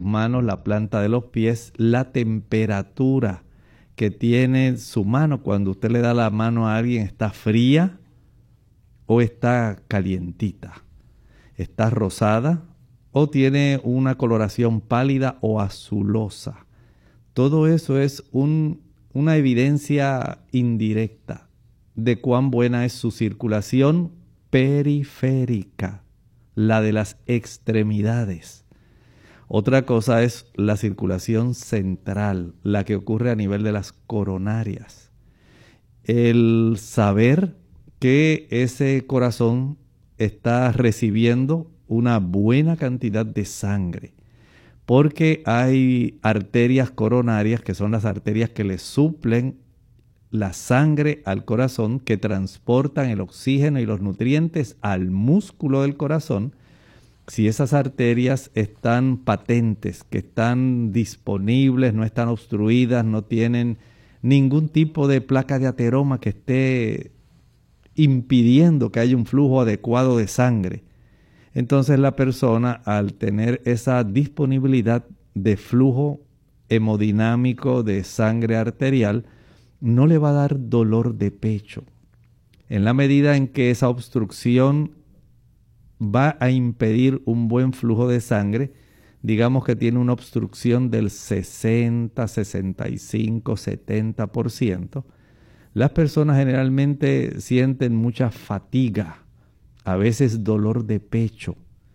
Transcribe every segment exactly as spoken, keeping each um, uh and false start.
manos, la planta de los pies, la temperatura que tiene su mano. Cuando usted le da la mano a alguien, ¿está fría o está calientita? ¿Está rosada o tiene una coloración pálida o azulosa? Todo eso es un, una evidencia indirecta de cuán buena es su circulación periférica, la de las extremidades. Otra cosa es la circulación central, la que ocurre a nivel de las coronarias. El saber que ese corazón está recibiendo una buena cantidad de sangre, porque hay arterias coronarias, que son las arterias que le suplen la sangre al corazón, que transportan el oxígeno y los nutrientes al músculo del corazón. Si esas arterias están patentes, que están disponibles, no están obstruidas, no tienen ningún tipo de placa de ateroma que esté impidiendo que haya un flujo adecuado de sangre, entonces la persona, al tener esa disponibilidad de flujo hemodinámico de sangre arterial, no le va a dar dolor de pecho. En la medida en que esa obstrucción va a impedir un buen flujo de sangre, digamos que tiene una obstrucción del sesenta, sesenta y cinco, setenta por ciento, las personas generalmente sienten mucha fatiga, a veces dolor de pecho.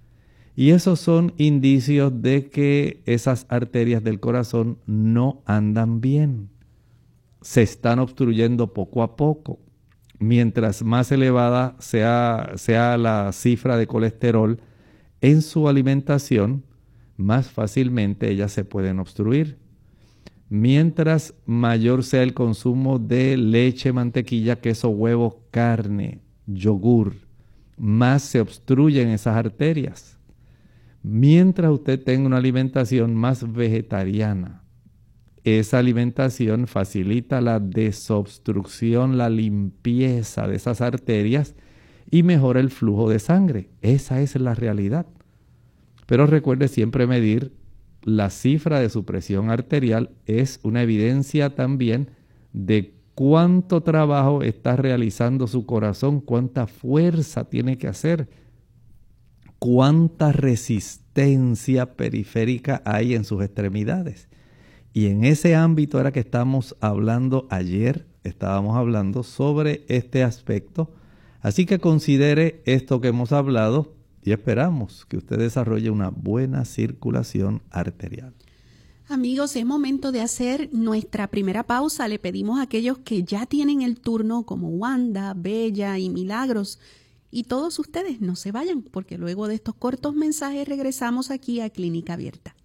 Y esos son indicios de que esas arterias del corazón no andan bien. Se están obstruyendo poco a poco. Mientras más elevada sea, sea la cifra de colesterol en su alimentación, más fácilmente ellas se pueden obstruir. Mientras mayor sea el consumo de leche, mantequilla, queso, huevo, carne, yogur, más se obstruyen esas arterias. Mientras usted tenga una alimentación más vegetariana, esa alimentación facilita la desobstrucción, la limpieza de esas arterias y mejora el flujo de sangre. Esa es la realidad. Pero recuerde siempre medir la cifra de su presión arterial. Es una evidencia también de cuánto trabajo está realizando su corazón, cuánta fuerza tiene que hacer, cuánta resistencia periférica hay en sus extremidades. Y en ese ámbito era que estamos hablando ayer, estábamos hablando sobre este aspecto. Así que considere esto que hemos hablado y esperamos que usted desarrolle una buena circulación arterial. Amigos, es momento de hacer nuestra primera pausa. Le pedimos a aquellos que ya tienen el turno, como Wanda, Bella y Milagros, y todos ustedes no se vayan, porque luego de estos cortos mensajes regresamos aquí a Clínica Abierta.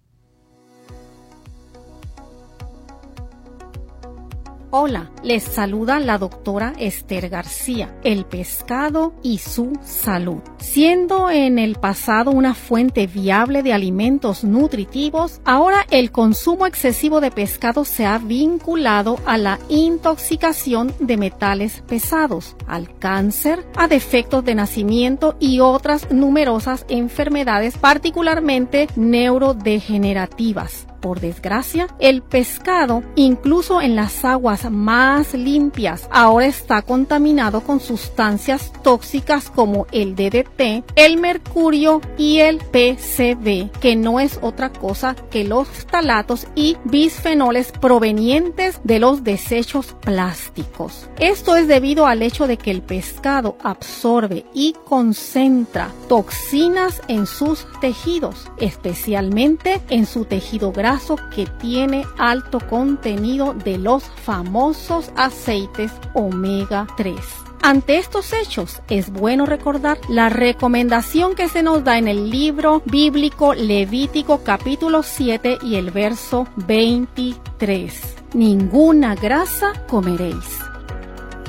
Hola, les saluda la doctora Esther García, el pescado y su salud. Siendo en el pasado una fuente viable de alimentos nutritivos, ahora el consumo excesivo de pescado se ha vinculado a la intoxicación de metales pesados, al cáncer, a defectos de nacimiento y otras numerosas enfermedades, particularmente neurodegenerativas. Por desgracia, el pescado, incluso en las aguas más limpias, ahora está contaminado con sustancias tóxicas como el D D T, el mercurio y el P C B, que no es otra cosa que los ftalatos y bisfenoles provenientes de los desechos plásticos. Esto es debido al hecho de que el pescado absorbe y concentra toxinas en sus tejidos, especialmente en su tejido graso, que tiene alto contenido de los famosos aceites omega tres. Ante estos hechos, es bueno recordar la recomendación que se nos da en el libro bíblico Levítico capítulo siete y el verso veintitrés. Ninguna grasa comeréis.